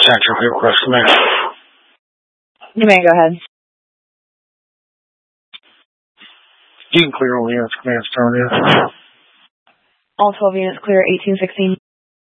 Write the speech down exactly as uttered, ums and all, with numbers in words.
Central Hill Request Command. You may go ahead. You can clear all units, Command Stone, yeah. All twelve units clear, eighteen sixteen.